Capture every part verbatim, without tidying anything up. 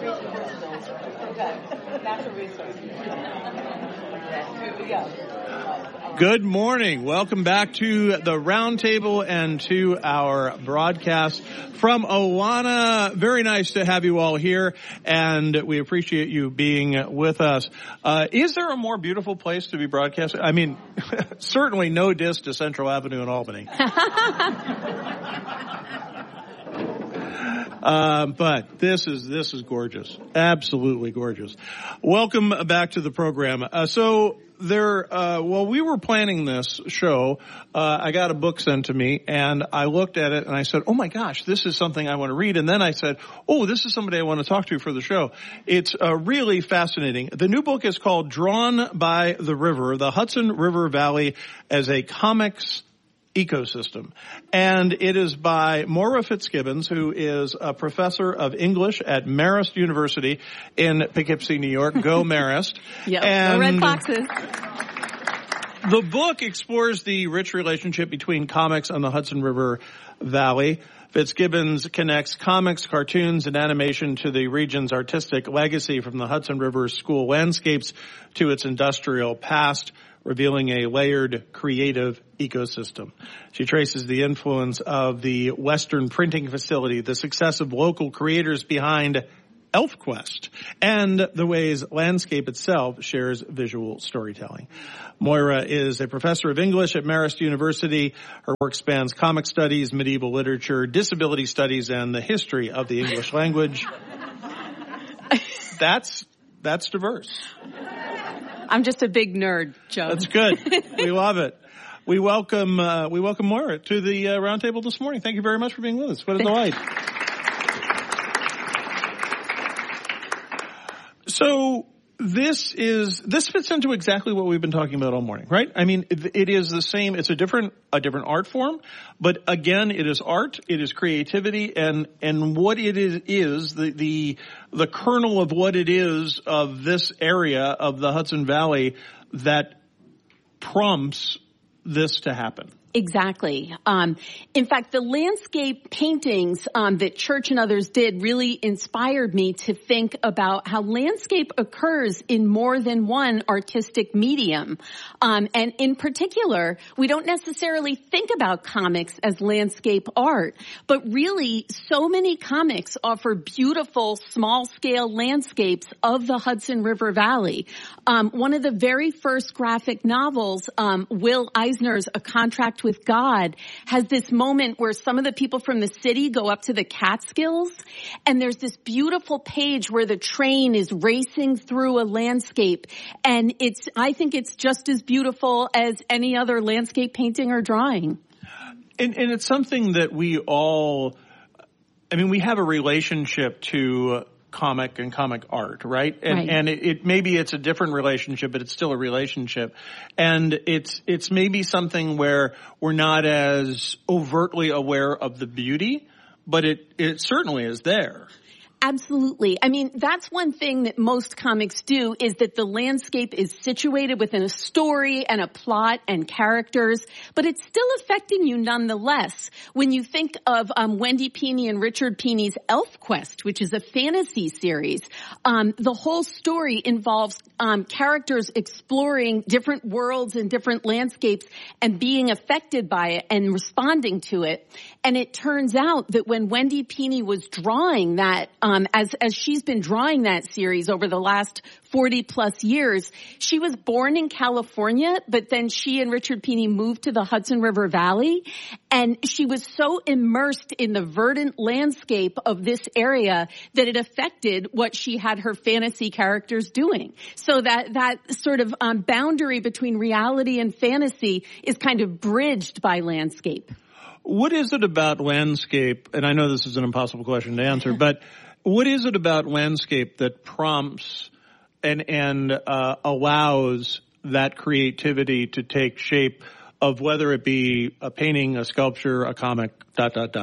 Good morning. Welcome back to the Roundtable and to our broadcast from Awana. Very nice to have you all here, and we appreciate you being with us. Uh, is there a more beautiful place to be broadcasting? I mean, certainly no diss to Central Avenue in Albany. Uh, but this is, this is gorgeous. Absolutely gorgeous. Welcome back to the program. Uh, so there, uh, while we were planning this show, uh, I got a book sent to me and I looked at it and I said, oh my gosh, this is something I want to read. And then I said, oh, this is somebody I want to talk to for the show. It's, uh, really fascinating. The new book is called Drawn by the River, the Hudson River Valley as a Comics Ecosystem. And it is by Moira Fitzgibbons, who is a professor of English at Marist University in Poughkeepsie, New York. Go Marist. Yep, and the Red Foxes. The book explores the rich relationship between comics and the Hudson River Valley. Fitzgibbons connects comics, cartoons, and animation to the region's artistic legacy, from the Hudson River school landscapes to its industrial past, revealing a layered creative ecosystem. She traces the influence of the Western printing facility, the success of local creators behind ElfQuest, and the ways landscape itself shares visual storytelling. Moira is a professor of English at Marist University. Her work spans comic studies, medieval literature, disability studies, and the history of the English language. That's, that's diverse. I'm just a big nerd, Joe. That's good. We love it. We welcome, uh, we welcome Moira to the uh, roundtable this morning. Thank you very much for being with us. What a delight. So this is, this fits into exactly what we've been talking about all morning, right? I mean, it, it is the same, it's a different, a different art form, but again, it is art, it is creativity, and, and what it is, is the, the, the kernel of what it is of this area of the Hudson Valley that prompts this to happen. Exactly. Um, in fact, the landscape paintings um, that Church and others did really inspired me to think about how landscape occurs in more than one artistic medium. Um, and in particular, we don't necessarily think about comics as landscape art, but really so many comics offer beautiful small-scale landscapes of the Hudson River Valley. Um, one of the very first graphic novels, um, Will Eisner's A Contract with God, has this moment where some of the people from the city go up to the Catskills, and there's this beautiful page where the train is racing through a landscape, and it's, I think it's just as beautiful as any other landscape painting or drawing. And, and it's something that we all, I mean, we have a relationship to comic and comic art, right? And, right. and it, it maybe it's a different relationship, but it's still a relationship. And it's, it's maybe something where we're not as overtly aware of the beauty, but it, it certainly is there. Absolutely. I mean, that's one thing that most comics do, is that the landscape is situated within a story and a plot and characters, but it's still affecting you nonetheless. When you think of um, Wendy Pini and Richard Pini's ElfQuest, which is a fantasy series, um, the whole story involves um, characters exploring different worlds and different landscapes and being affected by it and responding to it. And it turns out that when Wendy Pini was drawing that, um, as, as she's been drawing that series over the last forty plus years, she was born in California, but then she and Richard Pini moved to the Hudson River Valley, and she was so immersed in the verdant landscape of this area that it affected what she had her fantasy characters doing. So that, that sort of um, boundary between reality and fantasy is kind of bridged by landscape. What is it about landscape, and I know this is an impossible question to answer, but what is it about landscape that prompts and, and uh, allows that creativity to take shape, of whether it be a painting, a sculpture, a comic, dot, dot, dot?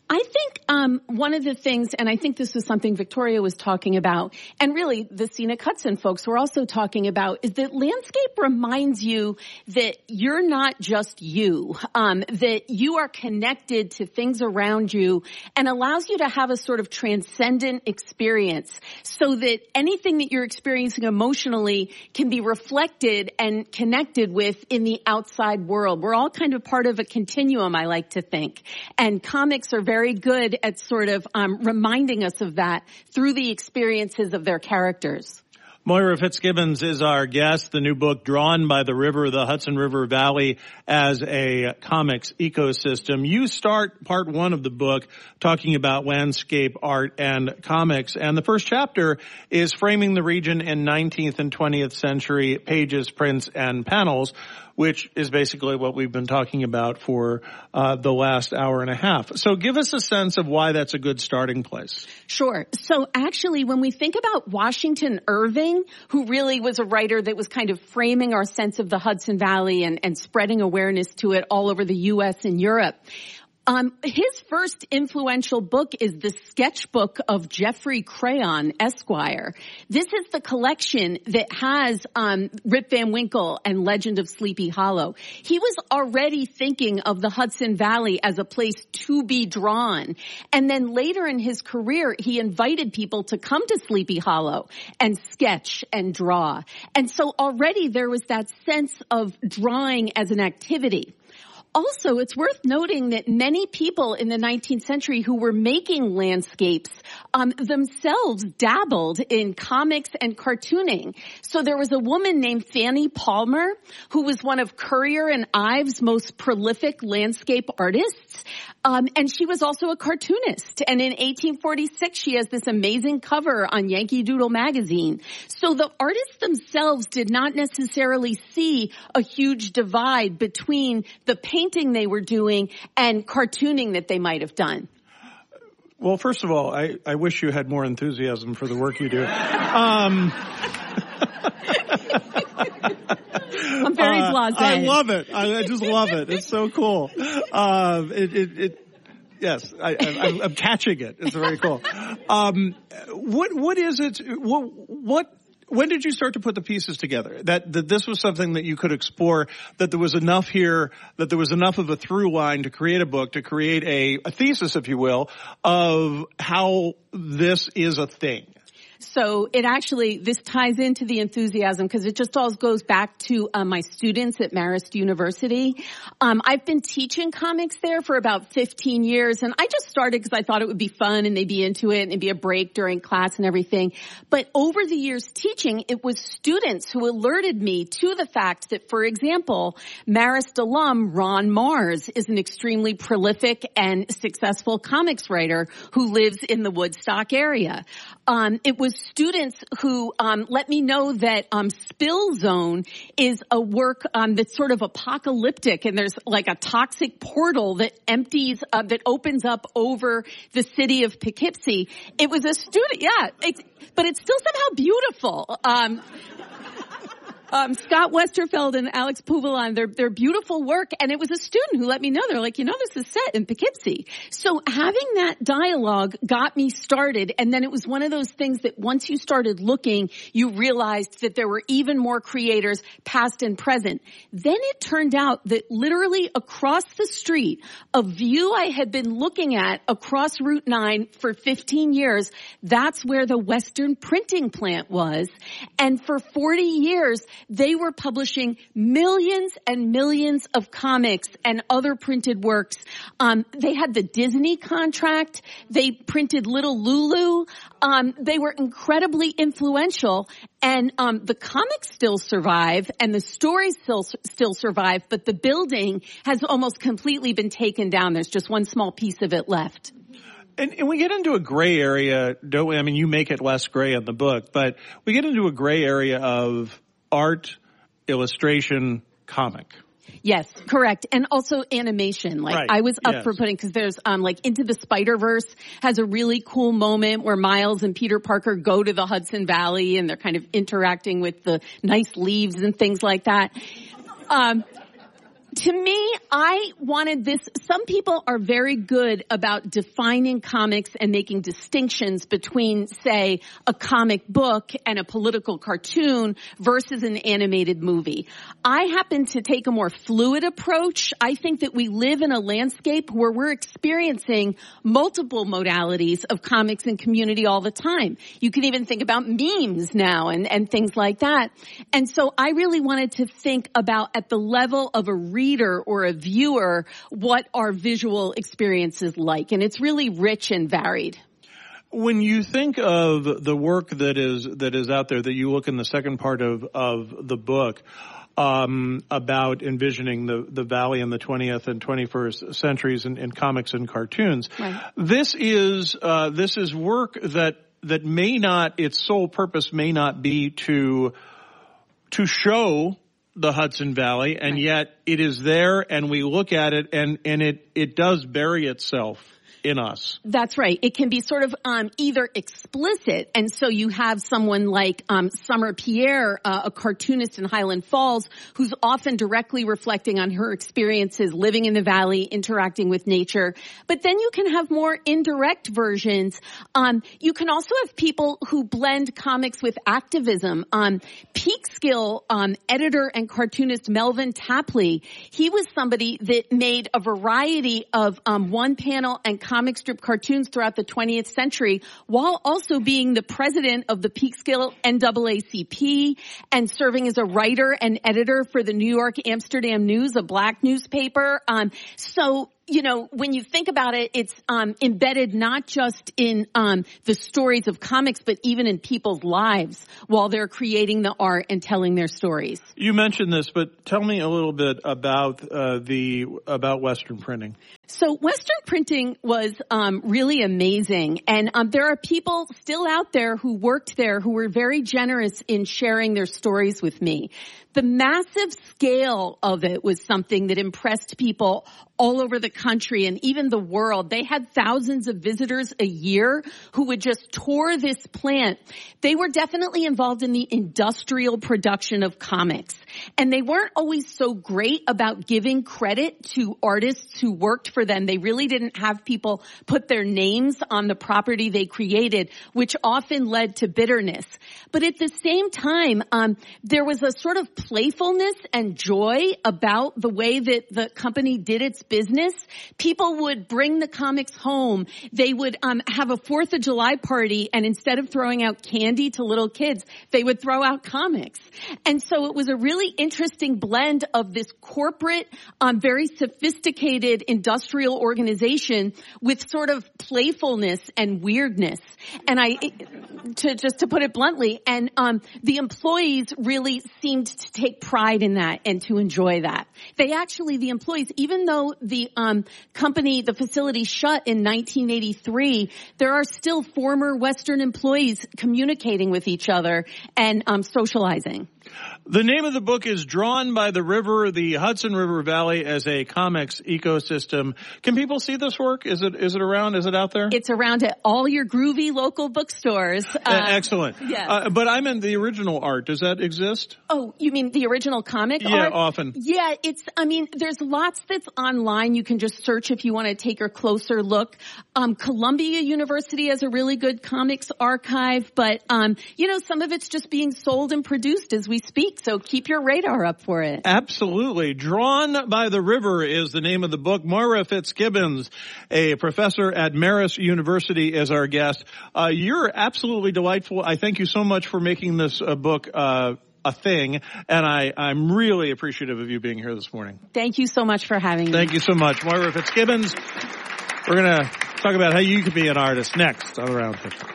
I think um one of the things, and I think this was something Victoria was talking about, and really the Scenic Hudson folks were also talking about, is that landscape reminds you that you're not just you, um, that you are connected to things around you, and allows you to have a sort of transcendent experience, so that anything that you're experiencing emotionally can be reflected and connected with in the outside world. We're all kind of part of a continuum, I like to think, and comics are very very good at sort of um, reminding us of that through the experiences of their characters. Moira Fitzgibbons is our guest. The new book, Drawn by the River, the Hudson River Valley as a Comics Ecosystem. You start part one of the book talking about landscape art and comics, and the first chapter is framing the region in nineteenth and twentieth century pages, prints, and panels, which is basically what we've been talking about for uh, the last hour and a half. So give us a sense of why that's a good starting place. Sure. So actually, when we think about Washington Irving, who really was a writer that was kind of framing our sense of the Hudson Valley and, and spreading awareness to it all over the U S and Europe, Um, his first influential book is the Sketchbook of Geoffrey Crayon, Esquire. This is the collection that has um, Rip Van Winkle and Legend of Sleepy Hollow. He was already thinking of the Hudson Valley as a place to be drawn. And then later in his career, he invited people to come to Sleepy Hollow and sketch and draw. And so already there was that sense of drawing as an activity. Also, it's worth noting that many people in the nineteenth century who were making landscapes um, themselves dabbled in comics and cartooning. So there was a woman named Fanny Palmer, who was one of Currier and Ives' most prolific landscape artists. Um, and she was also a cartoonist. And in eighteen forty-six, she has this amazing cover on Yankee Doodle magazine. So the artists themselves did not necessarily see a huge divide between the painting they were doing and cartooning that they might have done. Well, first of all, I, I wish you had more enthusiasm for the work you do. Um, I'm very uh, blasé. I love it. I, I just love it. It's so cool. Uh, it, it, it, yes, I, I, I'm catching it. It's very cool. Um, what, what is it? What, what, when did you start to put the pieces together? That, that this was something that you could explore, that there was enough here, that there was enough of a through line to create a book, to create a, a thesis, if you will, of how this is a thing? So it actually, this ties into the enthusiasm because it just all goes back to uh, my students at Marist University. Um, I've been teaching comics there for about fifteen years, and I just started because I thought it would be fun and they'd be into it and it'd be a break during class and everything. But over the years teaching, it was students who alerted me to the fact that, for example, Marist alum Ron Mars is an extremely prolific and successful comics writer who lives in the Woodstock area. Um, it was students who um, let me know that um, Spill Zone is a work um, that's sort of apocalyptic, and there's like a toxic portal that empties, uh, that opens up over the city of Poughkeepsie. It was a student, yeah, it's, but it's still somehow beautiful. Um, Um, Scott Westerfeld and Alex Puvalon, they're, they're beautiful work. And it was a student who let me know. They're like, you know, this is set in Poughkeepsie. So having that dialogue got me started. And then it was one of those things that once you started looking, you realized that there were even more creators, past and present. Then it turned out that literally across the street, a view I had been looking at across Route nine for fifteen years, that's where the Western Printing Plant was. And for forty years, they were publishing millions and millions of comics and other printed works. Um, they had the Disney contract. They printed Little Lulu. Um, they were incredibly influential, and um, the comics still survive, and the stories still still survive. But the building has almost completely been taken down. There's just one small piece of it left. And, and we get into a gray area, don't we? I mean, you make it less gray in the book, but we get into a gray area of art, illustration, comic. Yes, correct. And also animation. Like right. I was up yes. for putting, because there's um like Into the Spider-Verse has a really cool moment where Miles and Peter Parker go to the Hudson Valley and they're kind of interacting with the nice leaves and things like that. Um To me, I wanted this. Some people are very good about defining comics and making distinctions between, say, a comic book and a political cartoon versus an animated movie. I happen to take a more fluid approach. I think that we live in a landscape where we're experiencing multiple modalities of comics and community all the time. You can even think about memes now and, and things like that. And so I really wanted to think about at the level of a reader or a viewer what our visual experience is like. And it's really rich and varied. When you think of the work that is that is out there, that you look in the second part of, of the book, um, about envisioning the, the Valley in the twentieth and twenty-first centuries in, in comics and cartoons, right. this is uh, this is work that that may not, its sole purpose may not be to to show the Hudson Valley, and right. yet it is there, and we look at it, and and it it does bury itself in us. That's right. It can be sort of um either explicit, and so you have someone like um Summer Pierre, uh, a cartoonist in Highland Falls, who's often directly reflecting on her experiences living in the valley, interacting with nature. But then you can have more indirect versions. Um you can also have people who blend comics with activism. Um Peekskill um editor and cartoonist Melvin Tapley, he was somebody that made a variety of um one panel and comic strip cartoons throughout the twentieth century, while also being the president of the Peekskill N double A C P and serving as a writer and editor for the New York Amsterdam News, a black newspaper. Um, so, you know, when you think about it, it's um, embedded not just in um, the stories of comics, but even in people's lives while they're creating the art and telling their stories. You mentioned this, but tell me a little bit about uh, the about Western printing. So Western printing was um, really amazing, and um, there are people still out there who worked there who were very generous in sharing their stories with me. The massive scale of it was something that impressed people all over the country and even the world. They had thousands of visitors a year who would just tour this plant. They were definitely involved in the industrial production of comics. And they weren't always so great about giving credit to artists who worked for them. They really didn't have people put their names on the property they created, which often led to bitterness. But at the same time, um, there was a sort of playfulness and joy about the way that the company did its business. People would bring the comics home. They would um, have a Fourth of July party, and instead of throwing out candy to little kids, they would throw out comics. And so it was a really interesting blend of this corporate, um, very sophisticated industrial organization with sort of playfulness and weirdness. And I, to just to put it bluntly, and um, the employees really seemed to take pride in that and to enjoy that. They actually, the employees, even though the um, company, the facility shut in nineteen eighty-three, there are still former Western employees communicating with each other and um, socializing. The name of the book is Drawn by the River, the Hudson River Valley as a Comics Ecosystem. Can people see this work? Is it is it around? Is it out there? It's around at all your groovy local bookstores. Uh, uh, excellent. Yes. Uh, but I meant the original art. Does that exist? Oh, you mean the original comic yeah, art? Yeah, often. Yeah, it's, I mean, there's lots that's online. You can just search if you want to take a closer look. Um, Columbia University has a really good comics archive, but, um, you know, some of it's just being sold and produced as we speak. So keep your radar up for it. Absolutely. Drawn by the River is the name of the book. Moira Fitzgibbons, a professor at Marist University, is our guest. Uh, you're absolutely delightful. I thank you so much for making this uh, book uh, a thing, and I, I'm really appreciative of you being here this morning. Thank you so much for having me. Thank you so much. Moira Fitzgibbons. We're going to talk about how you can be an artist next on the Roundtable.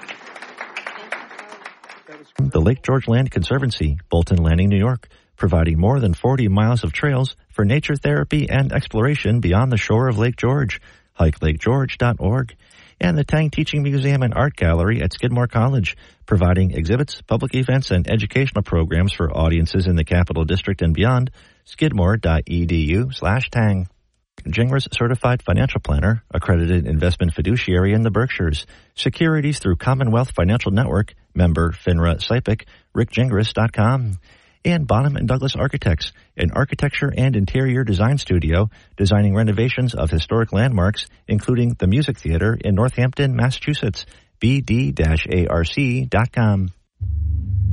The Lake George Land Conservancy, Bolton Landing, New York, providing more than forty miles of trails for nature therapy and exploration beyond the shore of Lake George. hike lake george dot org. And the Tang Teaching Museum and Art Gallery at Skidmore College, providing exhibits, public events, and educational programs for audiences in the Capital District and beyond. skidmore.edu slash tang. Gingras Certified Financial Planner, accredited investment fiduciary in the Berkshires. Securities through Commonwealth Financial Network, member FINRA S I P C, rick gingras dot com. And Bonham and Douglas Architects, an architecture and interior design studio designing renovations of historic landmarks, including the Music Theater in Northampton, Massachusetts. b d dash a r c dot com.